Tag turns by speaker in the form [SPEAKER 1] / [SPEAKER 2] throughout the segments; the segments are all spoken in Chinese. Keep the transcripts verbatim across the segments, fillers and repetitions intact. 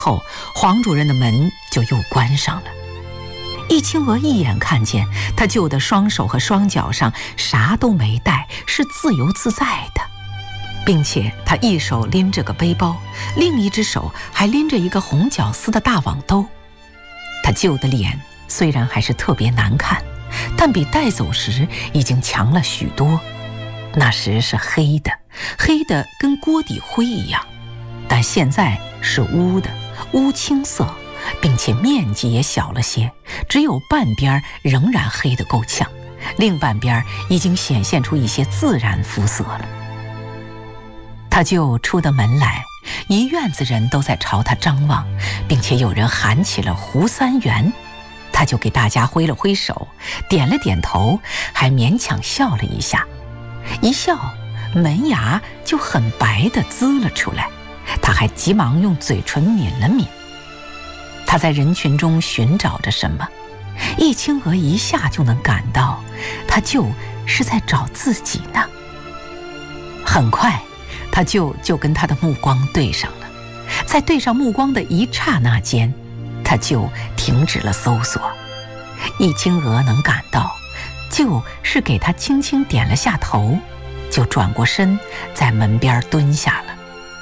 [SPEAKER 1] 后，黄主任的门就又关上了。易清娥一眼看见他舅的双手和双脚上啥都没带，是自由自在的，并且他一手拎着个背包，另一只手还拎着一个红绞丝的大网兜。他舅的脸虽然还是特别难看，但比带走时已经强了许多。那时是黑的，黑的跟锅底灰一样，但现在是乌的，乌青色，并且面积也小了些，只有半边仍然黑得够呛，另半边已经显现出一些自然肤色了。他就出的门来，一院子人都在朝他张望，并且有人喊起了胡三元，他就给大家挥了挥手，点了点头，还勉强笑了一下，一笑门牙就很白地滋了出来，他还急忙用嘴唇抿了抿。他在人群中寻找着什么，易清娥一下就能感到他就是在找自己呢。很快他就就跟他的目光对上了，在对上目光的一刹那间，他就停止了搜索。易清娥能感到就是给他轻轻点了下头，就转过身在门边蹲下了。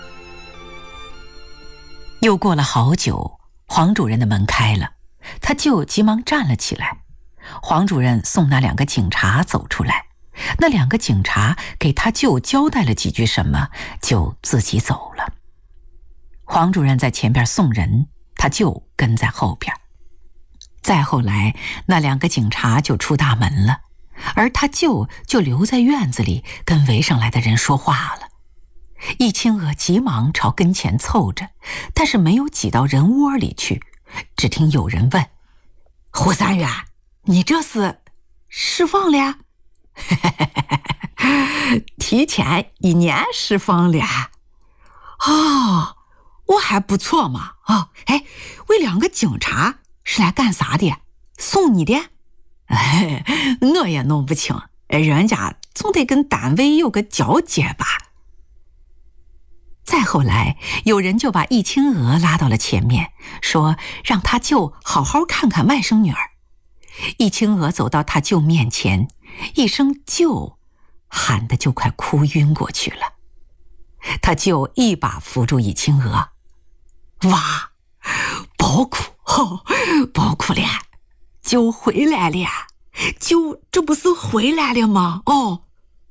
[SPEAKER 1] 又过了好久，黄主任的门开了，他就急忙站了起来。黄主任送那两个警察走出来，那两个警察给他舅交代了几句什么，就自己走了。黄主任在前边送人，他舅跟在后边。再后来，那两个警察就出大门了，而他舅就留在院子里跟围上来的人说话了。易清娥急忙朝跟前凑着，但是没有挤到人窝里去，只听有人问：“胡三元，你这是释放了？”“提前一年释放了。”“哦，我还不错嘛。哦，哎，为两个警察是来干啥的？送你的？”“哎，我也弄不清，人家总得跟单位有个交接吧。”再后来，有人就把易清娥拉到了前面，说让他舅好好看看外甥女儿。易清娥走到他舅面前，一声舅喊得就快哭晕过去了。他舅一把扶住易清娥：“哇，别哭，哦，别哭了，舅回来了，舅这不是回来了吗？哦。”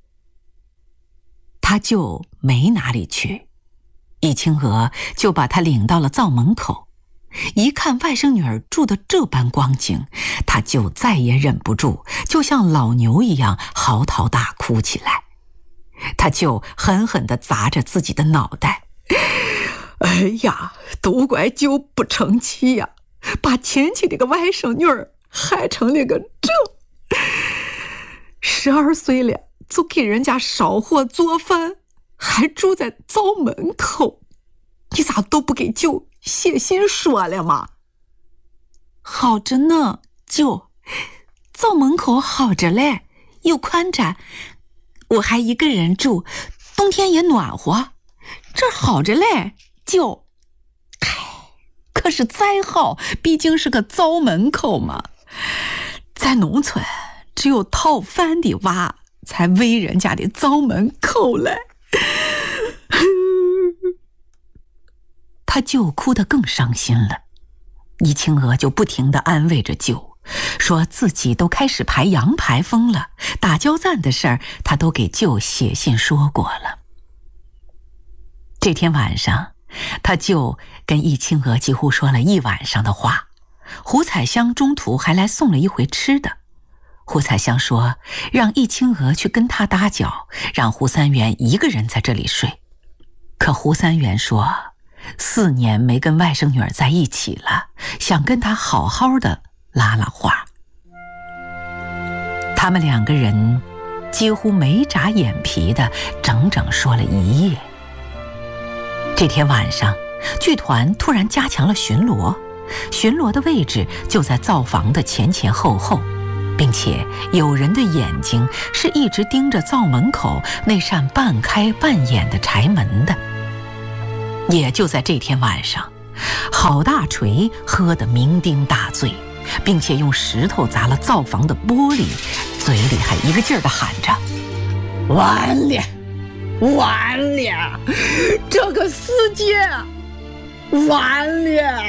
[SPEAKER 1] 他舅没哪里去，易清娥就把他领到了灶门口。一看外甥女儿住的这般光景，他就再也忍不住，就像老牛一样嚎啕大哭起来。他就狠狠地砸着自己的脑袋：“哎呀，都怪舅不成器呀，把亲戚这个外甥女儿害成了个这，十二岁了就给人家烧火做饭，还住在灶门口，你咋都不给舅写信说了吗？”“好着呢，舅，灶门口好着嘞，又宽敞，我还一个人住，冬天也暖和，这好着嘞，舅。唉，可是再好，毕竟是个灶门口嘛，在农村只有讨饭的娃才围人家的灶门口嘞。”他舅哭得更伤心了。易清娥就不停地安慰着舅，说自己都开始排洋牌风了，打交赞的事儿他都给舅写信说过了。这天晚上，他舅跟易清娥几乎说了一晚上的话。胡彩香中途还来送了一回吃的。胡彩香说让易清娥去跟他搭脚，让胡三元一个人在这里睡。可胡三元说四年没跟外甥女儿在一起了，想跟她好好的拉拉话。他们两个人几乎没眨眼皮的整整说了一夜。这天晚上，剧团突然加强了巡逻，巡逻的位置就在灶房的前前后后，并且有人的眼睛是一直盯着灶门口那扇半开半掩的柴门的。也就在这天晚上， 好大锤喝得酩酊大醉，并且用石头砸了灶房的玻璃，嘴里还一个劲儿地喊着：完了，完了，这个世界完了。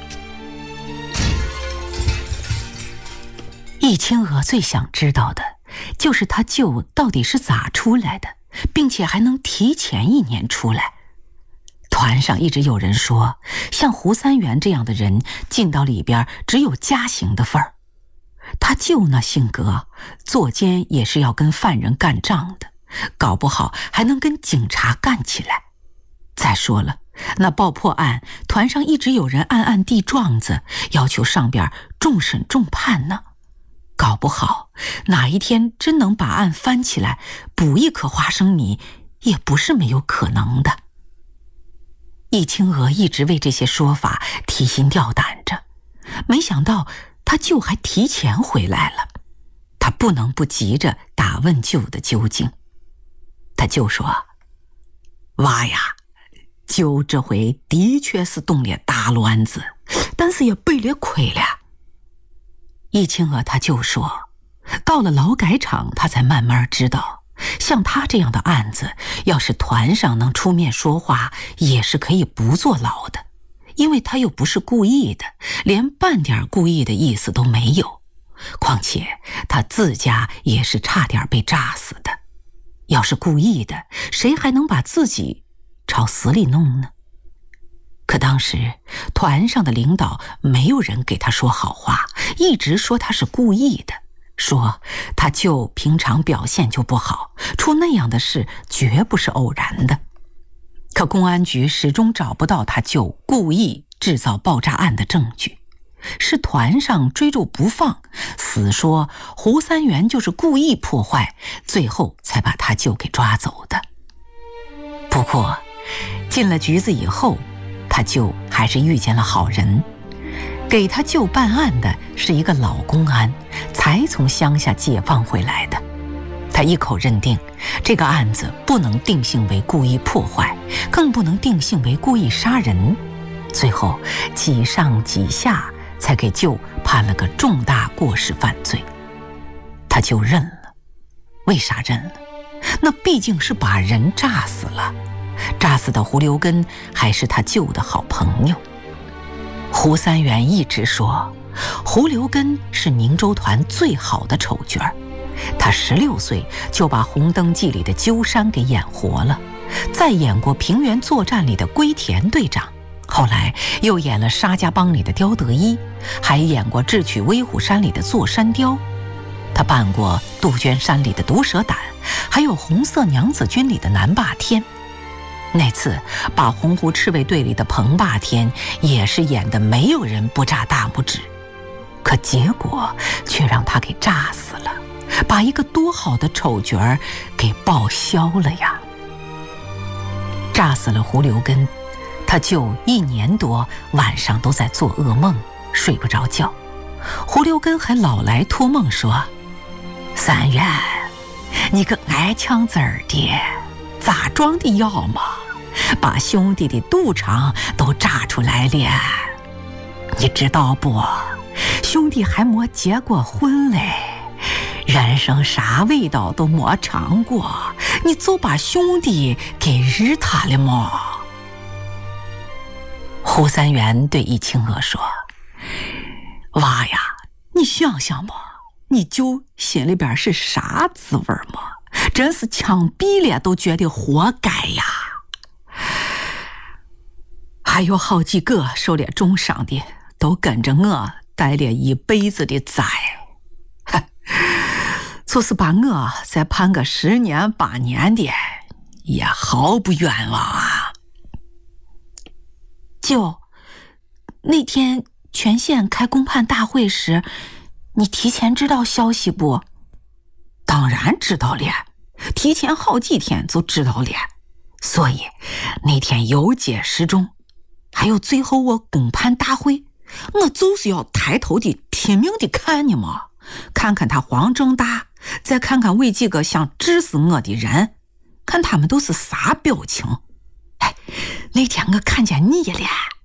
[SPEAKER 1] 易清娥最想知道的就是他舅到底是咋出来的，并且还能提前一年出来。团上一直有人说，像胡三元这样的人进到里边只有加刑的份儿。他舅那性格，坐监也是要跟犯人干仗的，搞不好还能跟警察干起来。再说了，那爆破案团上一直有人暗暗递状子，要求上边重审重判呢。搞不好哪一天真能把案翻起来，补一颗花生米，也不是没有可能的。易清娥一直为这些说法提心吊胆着，没想到他舅还提前回来了。他不能不急着打问舅的究竟。他舅说：娃呀，舅这回的确是动了大乱子，但是也背了亏了。易清娥他舅说，到了劳改场他才慢慢知道，像他这样的案子，要是团上能出面说话，也是可以不坐牢的，因为他又不是故意的，连半点故意的意思都没有。况且他自家也是差点被炸死的，要是故意的，谁还能把自己朝死里弄呢？可当时团上的领导没有人给他说好话，一直说他是故意的，说他舅平常表现就不好，出那样的事绝不是偶然的。可公安局始终找不到他舅故意制造爆炸案的证据，是团上追逐不放，死说胡三元就是故意破坏，最后才把他舅给抓走的。不过进了局子以后，他舅还是遇见了好人。给他舅办案的是一个老公安，才从乡下解放回来的。他一口认定这个案子不能定性为故意破坏，更不能定性为故意杀人。最后几上几下才给舅判了个重大过失犯罪。他就认了。为啥认了？那毕竟是把人炸死了，炸死的胡留根还是他舅的好朋友。胡三元一直说胡留根是明州团最好的丑角，他十六岁就把《红灯记》里的鸠山给演活了，再演过平原作战里的龟田队长，后来又演了沙家浜里的刁德一，还演过智取威虎山里的座山雕。他扮过杜鹃山里的毒蛇胆，还有红色娘子军里的南霸天。那次把洪湖赤卫队里的彭霸天也是演得没有人不炸大拇指，可结果却让他给炸死了，把一个多好的丑角儿给报销了呀。炸死了胡留根，他就一年多晚上都在做噩梦，睡不着觉。胡留根还老来托梦说：三元，你个挨枪子儿的，咋装的药嘛，把兄弟的肚肠都炸出来了。你知道不，兄弟还没结过婚嘞，人生啥味道都没尝过，你就把兄弟给日他了吗？胡三元对易清娥说：娃呀，你想想吧，你舅心里边是啥滋味吗？真是枪毙了都觉得活该呀。还有好几个受了重伤的，都跟着我带了一辈子的灾，就是把我再判个十年八年的，也毫不冤枉啊。舅，那天全县开公判大会时，你提前知道消息不？当然知道了，提前好几天就知道了。所以那天有揭示众，还有最后我公判大会，我就是要抬头的拼命的看你嘛，看看他黄正大，再看看为几个想治死我的人，看他们都是啥表情。哎，那天我看见你了。